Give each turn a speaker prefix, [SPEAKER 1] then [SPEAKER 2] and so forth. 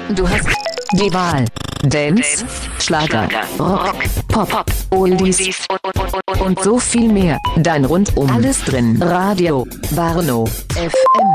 [SPEAKER 1] Du hast die Wahl. Dance, Schlager, Rock, Pop, Oldies und so viel mehr. Dein rundum alles drin. Radio Warnow FM.